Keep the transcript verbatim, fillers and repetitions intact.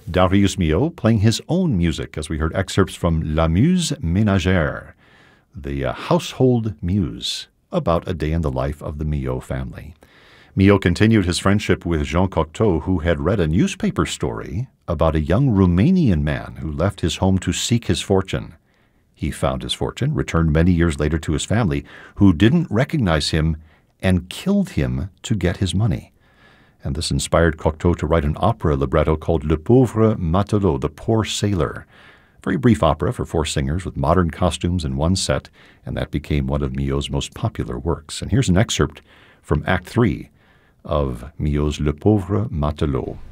Darius Milhaud playing his own music as we heard excerpts from La Muse Ménagère, the uh, household muse, about a day in the life of the Milhaud family. Milhaud continued his friendship with Jean Cocteau, who had read a newspaper story about a young Romanian man who left his home to seek his fortune. He found his fortune, returned many years later to his family, who didn't recognize him and killed him to get his money. And this inspired Cocteau to write an opera libretto called Le Pauvre Matelot, The Poor Sailor. Very brief opera for four singers with modern costumes in one set, and that became one of Milhaud's most popular works. And here's an excerpt from Act Three of Milhaud's Le Pauvre Matelot.